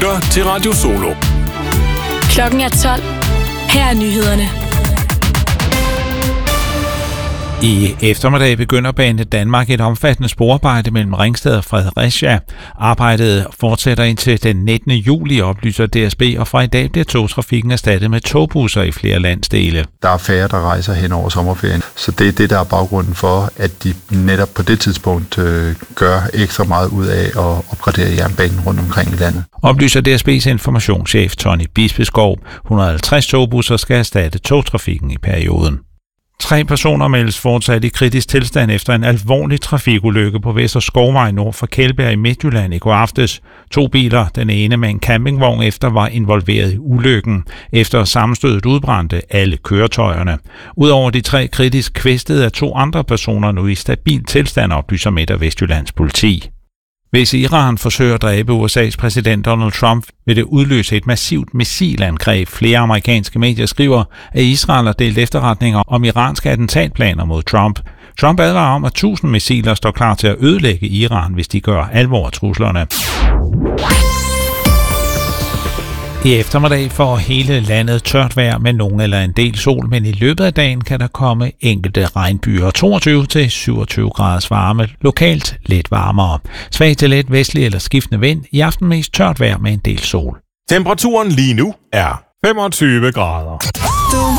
lytter til Radio Solo. Klokken er 12. Her er nyhederne. I eftermiddag begynder Banedanmark et omfattende sporarbejde mellem Ringsted og Fredericia. Arbejdet fortsætter indtil den 19. juli, oplyser DSB, og fra i dag bliver togtrafikken erstattet med togbusser i flere landsdele. Der er færre, der rejser hen over sommerferien, så det er det, der er baggrunden for, at de netop på det tidspunkt gør ekstra meget ud af at opgradere jernbanen rundt omkring i landet. Oplyser DSB's informationschef Tony Bispeskov. 150 togbusser skal erstatte togtrafikken i perioden. 3 personer meldes fortsat i kritisk tilstand efter en alvorlig trafikulykke på Vester Skovvej nord for Kjeldbjerg i Midtjylland i går aftes. 2 biler, den ene med en campingvogn efter, var involveret i ulykken. Efter sammenstødet udbrændte alle køretøjerne. Udover de 3 kritisk kvæstede er 2 andre personer nu i stabil tilstand, oplyser Midt- og Vestjyllands politi. Hvis Iran forsøger at dræbe USA's præsident Donald Trump, vil det udløse et massivt missilangreb. Flere amerikanske medier skriver, at Israel har delt efterretninger om iranske attentatplaner mod Trump. Trump advarer om, at 1000 missiler står klar til at ødelægge Iran, hvis de gør alvor af truslerne. I eftermiddag får hele landet tørt vejr med nogen eller en del sol, men i løbet af dagen kan der komme enkelte regnbyger. 22-27 graders varme, lokalt lidt varmere. Svag til let vestlig eller skiftende vind. I aften mest tørt vejr med en del sol. Temperaturen lige nu er 25 grader.